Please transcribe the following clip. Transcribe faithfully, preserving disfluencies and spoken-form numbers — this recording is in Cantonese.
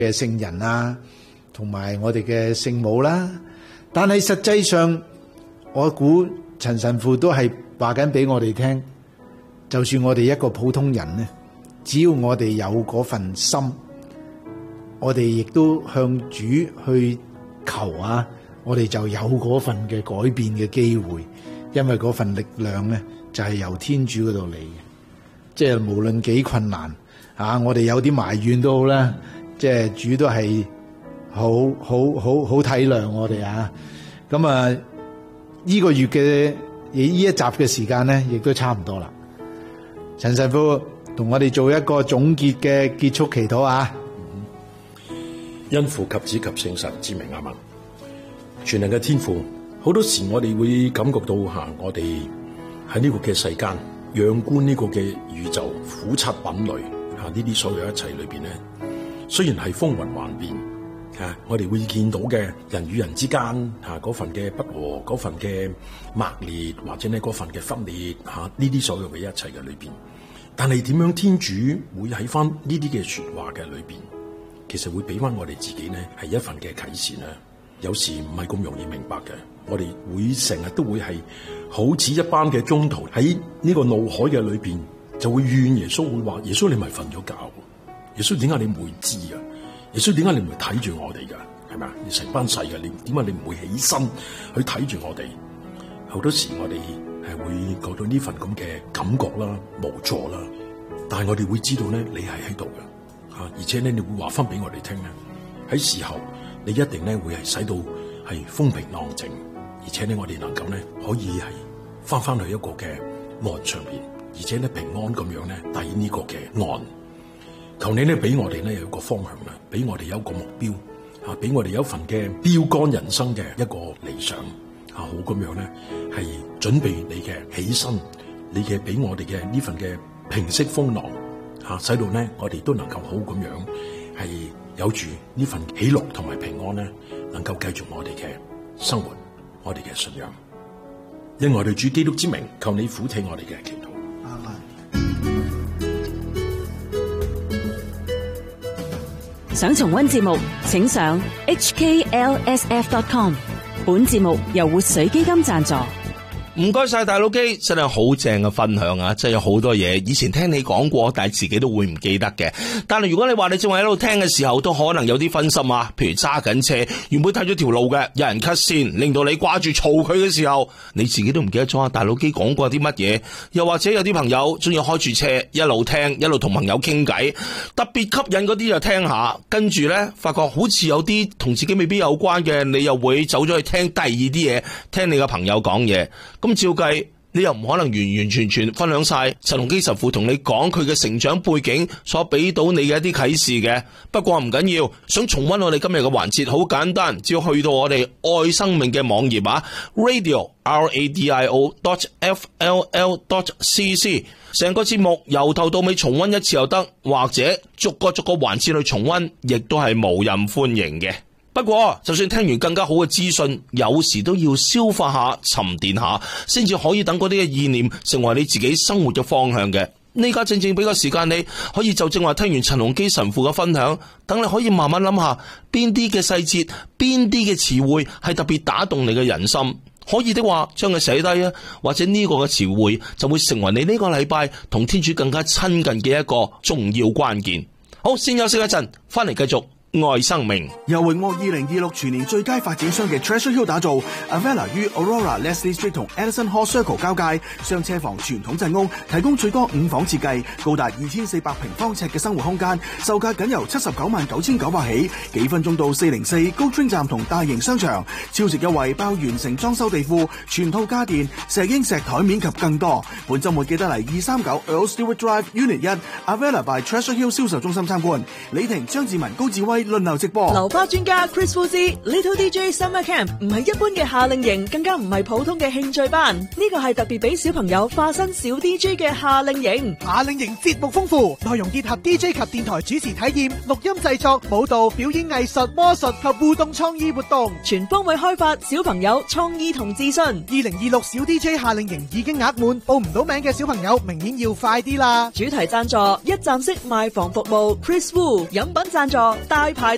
嘅聖人啊，同埋我哋嘅聖母啦。但係實際上，我估陳神父都係話緊俾我哋聽，就算我哋一個普通人呢，只要我哋有嗰份心，我哋亦都向主去求啊，我哋就有嗰份嘅改變嘅機會，因為嗰份力量呢，就係由天主嗰度嚟嘅。即係無論幾困難啊，我哋有啲埋怨都好啦，即係主都係好好好好體諒我哋啊。咁啊，呢個月嘅呢一集嘅時間呢，亦都差唔多啦。陳神父同我哋做一個總結嘅結束祈禱啊！ 因父及子及聖神之名阿們。全能嘅天父，好多時我哋會感覺到吓，我哋喺呢個嘅世間，仰觀呢個嘅宇宙，苦察品類吓，呢啲所有一切裏邊咧，雖然係風雲幻變吓，我哋會見到嘅人與人之間吓嗰份嘅不和，嗰份嘅猛烈，或者呢嗰份嘅分裂吓，呢啲所有嘅一切嘅裏邊，但係點樣天主會喺翻呢啲嘅說話嘅裏邊，其實會俾翻我哋自己呢係一份嘅啟示呢。有時唔係咁容易明白嘅，我哋會成日都會係好似一班嘅宗徒喺呢個怒海嘅裏邊，就會怨耶穌，會話耶穌你咪瞓咗覺，耶穌點解你唔會知啊？耶穌點解你唔會睇住我哋噶？係咪啊？你成班細嘅，你點解你唔會起身去睇住我哋？好多時我哋係會覺到呢份咁嘅感覺啦、無助啦，但係我哋會知道咧，你係喺度嘅吓，而且咧你會話翻俾我哋聽咧，喺時候。你一定咧會係使到係風平浪靜，而且咧我哋能夠咧可以係翻翻去一個嘅岸上邊，而且咧平安咁樣咧抵呢個嘅岸。求你咧俾我哋咧有一個方向啦，俾我哋有一個目標吓，俾我哋有一份嘅標杆人生嘅一個理想吓，好咁樣咧係準備你嘅起身，你嘅俾我哋嘅呢份嘅平息風浪吓，使到咧我哋都能夠好咁樣係。有住呢份喜樂同埋平安咧，能夠繼續我哋嘅生活，我哋嘅信仰。因我哋主基督之名，求你俯聽我哋嘅祈禱。阿們。想重溫節目，請上 H K L S F dot com。本節目由活水基金贊助。 唔該晒大佬基，真係好正嘅分享啊！真係有好多嘢，以前聽你講過，但係自己都會唔記得嘅。但係如果你話你正話喺度聽嘅時候，都可能有啲分心啊。譬如揸緊車，原本睇咗條路嘅，有人 cut 線，令到你掛住嘈佢嘅時候，你自己都唔記得咗啊！大佬基講過啲乜嘢？又或者有啲朋友中意開住車，一路聽一路同朋友傾偈，特別吸引嗰啲就聽下，跟住咧發覺好似有啲同自己未必有關嘅，你又會走咗去聽第二啲嘢，聽你嘅朋友講嘢。咁照計，你又唔可能完完全全分享晒陳龍基神父同你講佢嘅成長背景所俾到你嘅一啲啟示嘅。不過唔緊要，想重溫我哋今日嘅環節，好簡單，只要去到我哋愛生命嘅網頁啊 ，radio r a d i o dot f l l dot c c， 成個節目由頭到尾重溫一次又得，或者逐個逐個環節去重溫，亦都係無任歡迎嘅。不過就算聽完更加好嘅資訊，有時都要消化下、沉澱下，先至可以等嗰啲嘅意念成為你自己生活嘅方向嘅。呢家正正俾個時間你可以就正話聽完陳龍基神父嘅分享，等你可以慢慢諗下邊啲嘅細節，邊啲嘅詞彙係特別打動你嘅人心。可以的話將佢寫低啊，或者呢個嘅詞彙就會成為你呢個禮拜同天主更加親近嘅一個重要關鍵。好，先休息一陣，翻嚟繼續愛生命。 由榮獲二零二六全年最佳發展商嘅 Treasure Hill 打造 Avella 於 Aurora Leslie Street 同 Edison Hall Circle 交界，雙車房傳統陣屋，提供最多五房設計，高達二千四百平方尺嘅生活空間，售價僅由七十九萬九千九百起，幾分鐘到四零四高 Train 站同大型商場，超值優惠包完成裝修地庫、全套家電、石英石台面及更多。本週末記得嚟二三九 Earl Stewart Drive Unit 一 Avella by Treasure Hill 銷售中心參觀。李婷、張志文、高志威輪流直播。 流花專家 Chris Fuzzy Little D J Summer Camp 唔係一般嘅夏令營，更加唔係普通嘅興趣班，呢個係特別俾小朋友化身小 D J 嘅夏令營。 夏令營節目豐富，內容結合 D J 及電台主持體驗、錄音製作、舞蹈、表演藝術、魔術及互動創意活動， 全方位開發小朋友創意同自信。 二零二六小 D J 夏令營已經額滿，報唔到名嘅小朋友明顯要快啲啦！ 主題贊助一站式賣房服務 Chris Wu， 飲品贊助大牌